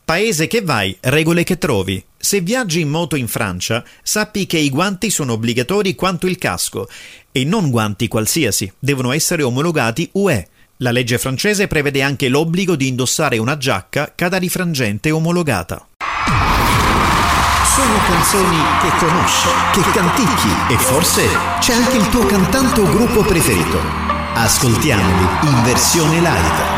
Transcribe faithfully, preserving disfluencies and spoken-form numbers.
Paese che vai, regole che trovi. Se viaggi in moto in Francia, sappi che i guanti sono obbligatori quanto il casco. E non guanti qualsiasi, devono essere omologati U E. La legge francese prevede anche l'obbligo di indossare una giacca cadarifrangente omologata. Sono canzoni che conosci, che canticchi e forse c'è anche il tuo cantante o gruppo preferito. Ascoltiamoli in versione live.